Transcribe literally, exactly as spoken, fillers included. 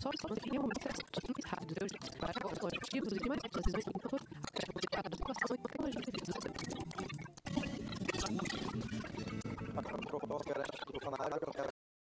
só conseguir um processo muito rápido. Eu já para os objetivos e de mais decisões em futuro. Quero modificar a educação e tecnologia de vida. A proposta garante do funcionário, eu quero